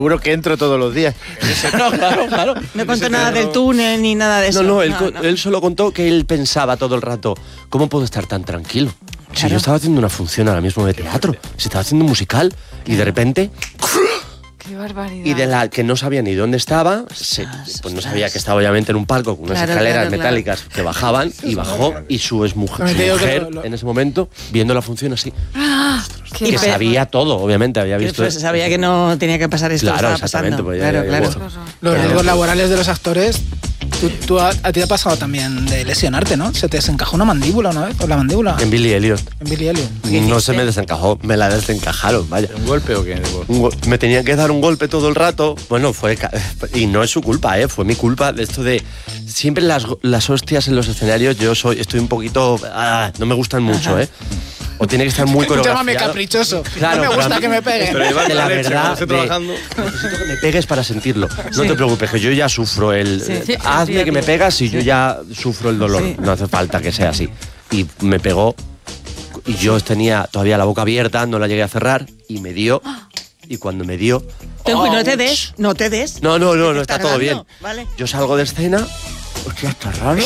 Seguro que entro todos los días. No, claro. No contó nada del túnel ni nada de eso. No, él solo contó que él pensaba todo el rato, ¿cómo puedo estar tan tranquilo? Si yo estaba haciendo una función ahora mismo de teatro, si estaba haciendo un musical y de repente... ¡Qué barbaridad! Y de la que no sabía ni dónde estaba, pues no sabía que estaba obviamente en un palco con unas escaleras metálicas que bajaban y bajó y su exmujer en ese momento viendo la función así. Que sabía todo, obviamente, había visto. Pues sabía que no tenía que pasar esto. Claro, exactamente. Pues claro. Los riesgos laborales de los actores. A ti te ha pasado también de lesionarte, ¿no? Se te desencajó una mandíbula una vez, o la mandíbula. En Billy Elliot. No se me desencajó, me la desencajaron, vaya. ¿Un golpe o qué? Me tenían que dar un golpe todo el rato. Bueno, y no es su culpa, fue mi culpa de esto de... Siempre las hostias en los escenarios, estoy un poquito... no me gustan mucho, O tiene que estar muy coreografiado. Llámame caprichoso. Claro, no me gusta que me pegue. Pero de la verdad, necesito que me pegues para sentirlo. No te preocupes, que yo ya sufro hazme que me pegas y yo ya sufro el dolor. Sí. No hace falta que sea así. Y me pegó y yo tenía todavía la boca abierta, no la llegué a cerrar y me dio. Y cuando me dio... No te des. No, está todo bien. Vale. Yo salgo de escena... Hostia, está raro.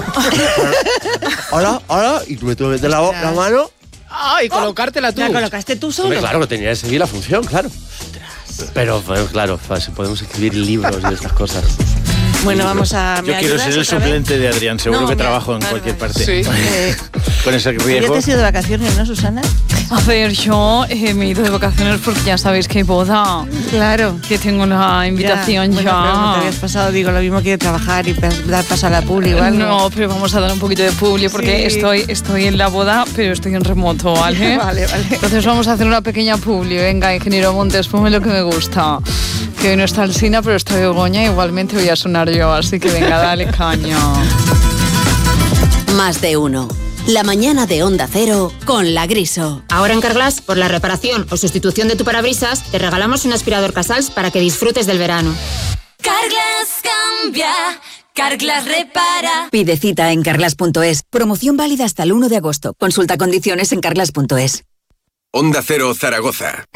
Hola, y tú me tuve que meter la mano... Y colocártela tú. ¿La colocaste tú solo? Claro, que tenía que seguir la función, claro. Pero, claro, podemos escribir libros y estas cosas. Bueno, vamos a... Yo quiero ser el suplente de Adrián, seguro que trabajo en cualquier parte. Sí. Con ese riesgo. ¿Ya te has ido de vacaciones, no, Susana? A ver, yo me he ido de vacaciones porque ya sabéis que hay boda. Claro. Que tengo una invitación ya. Bueno, pero no te habías pasado, digo, lo mismo que de trabajar y dar paso a la publi igual. No, pero vamos a dar un poquito de publi porque estoy en la boda, pero estoy en remoto, ¿vale? Vale. Entonces vamos a hacer una pequeña publi. Venga, ingeniero Montes, ponme lo que me gusta. Que hoy no está Alsina, pero está Begoña, igualmente voy a sonar yo, así que venga, dale caña. Más de uno. La mañana de Onda Cero con La Griso. Ahora en Carglass, por la reparación o sustitución de tu parabrisas, te regalamos un aspirador Casals para que disfrutes del verano. Carglass cambia, Carglass repara. Pide cita en carglass.es. Promoción válida hasta el 1 de agosto. Consulta condiciones en carglass.es. Onda Cero Zaragoza,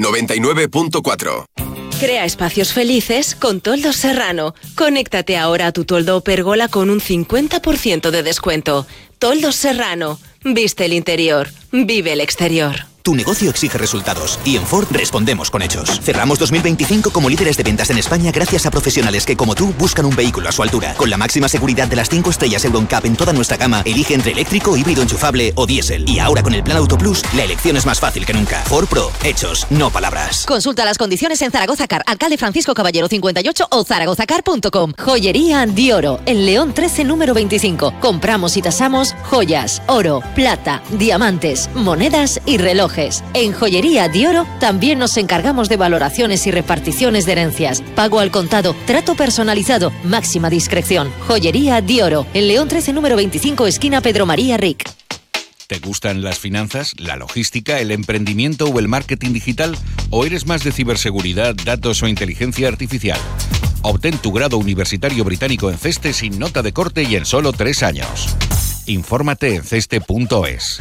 99.4. Crea espacios felices con Toldos Serrano. Conéctate ahora a tu toldo o pérgola con un 50% de descuento. Toldos Serrano. Viste el interior, vive el exterior. Tu negocio exige resultados y en Ford respondemos con hechos. Cerramos 2025 como líderes de ventas en España gracias a profesionales que, como tú, buscan un vehículo a su altura. Con la máxima seguridad de las 5 estrellas EuroNCAP en toda nuestra gama, elige entre eléctrico, híbrido enchufable o diésel. Y ahora con el Plan Auto Plus, la elección es más fácil que nunca. Ford Pro, hechos, no palabras. Consulta las condiciones en Zaragoza Car, Alcalde Francisco Caballero 58 o zaragozacar.com. Joyería Dioro, en León 13 número 25. Compramos y tasamos joyas, oro, plata, diamantes, monedas y relojes. En Joyería Dioro también nos encargamos de valoraciones y reparticiones de herencias. Pago al contado, trato personalizado, máxima discreción. Joyería Dioro, en León 13 número 25, esquina Pedro María Ric. ¿Te gustan las finanzas, la logística, el emprendimiento o el marketing digital? ¿O eres más de ciberseguridad, datos o inteligencia artificial? Obtén tu grado universitario británico en CESTE sin nota de corte y en solo 3 años. Infórmate en ceste.es.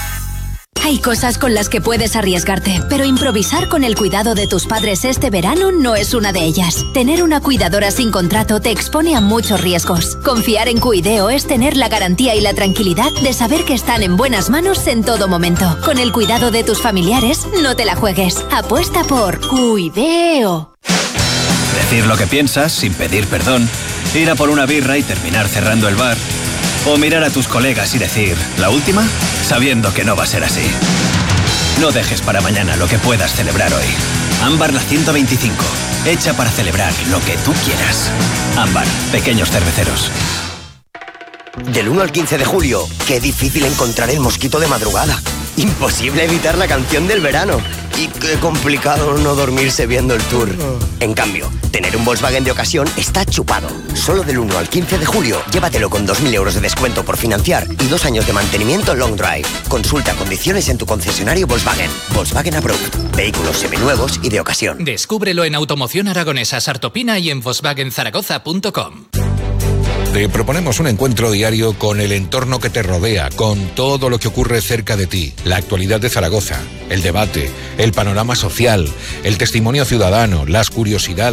Hay cosas con las que puedes arriesgarte, pero improvisar con el cuidado de tus padres este verano no es una de ellas. Tener una cuidadora sin contrato te expone a muchos riesgos. Confiar en Cuideo es tener la garantía y la tranquilidad de saber que están en buenas manos en todo momento. Con el cuidado de tus familiares, no te la juegues. Apuesta por Cuideo. Decir lo que piensas sin pedir perdón. Ir a por una birra y terminar cerrando el bar. O mirar a tus colegas y decir, ¿la última? Sabiendo que no va a ser así. No dejes para mañana lo que puedas celebrar hoy. Ámbar la 125. Hecha para celebrar lo que tú quieras. Ámbar, pequeños cerveceros. Del 1 al 15 de julio, qué difícil encontrar el mosquito de madrugada. Imposible evitar la canción del verano. Y qué complicado no dormirse viendo el tour. En cambio, tener un Volkswagen de ocasión está chupado. Solo del 1 al 15 de julio, llévatelo con 2.000 euros de descuento por financiar y 2 años de mantenimiento long drive. Consulta condiciones en tu concesionario Volkswagen. Volkswagen Approved. Vehículos seminuevos y de ocasión. Descúbrelo en Automoción Aragonesa Sartopina y en volkswagenzaragoza.com. Te proponemos un encuentro diario con el entorno que te rodea, con todo lo que ocurre cerca de ti, la actualidad de Zaragoza, el debate, el panorama social, el testimonio ciudadano, las curiosidades,